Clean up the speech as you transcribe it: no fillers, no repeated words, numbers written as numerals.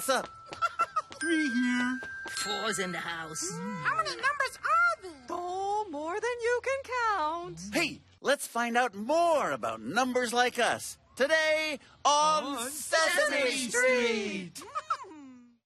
What's up? 3 here. 4's in the house. How many numbers are there? Oh, more than you can count. Hey, let's find out more about numbers like us. Today on Sesame Street.